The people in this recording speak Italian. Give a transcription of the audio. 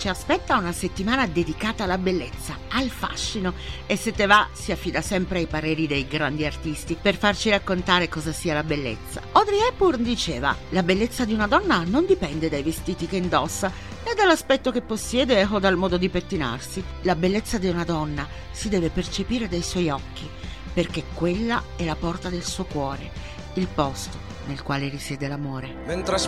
ci aspetta una settimana dedicata alla bellezza, al fascino, e se te va si affida sempre ai pareri dei grandi artisti per farci raccontare cosa sia la bellezza. Audrey Hepburn diceva: la bellezza di una donna non dipende dai vestiti che indossa, né dall'aspetto che possiede o dal modo di pettinarsi. La bellezza di una donna si deve percepire dai suoi occhi, perché quella è la porta del suo cuore, il posto nel quale risiede l'amore. Mentre